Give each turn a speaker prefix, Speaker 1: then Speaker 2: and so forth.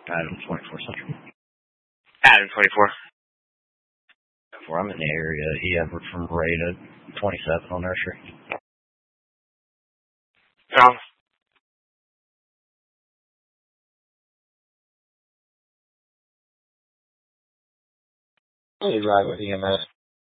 Speaker 1: Adam 24 Central.
Speaker 2: Adam 24.
Speaker 1: Before I'm in the area, he Edward from Ray to 27 on nursery.
Speaker 2: Tom.
Speaker 1: Hey, right with EMS.